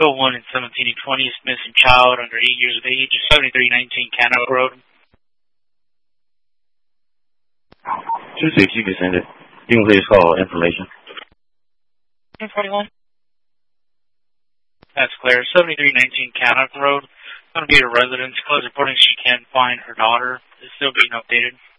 Code 1 and 1720 is missing child under 8 years of age, 7319 Canoe Road. 26, you can send it. You can please call information. 41. That's clear. 7319 Canoe Road. Going to be a residence. Close reporting she can't find her daughter. It's still being updated.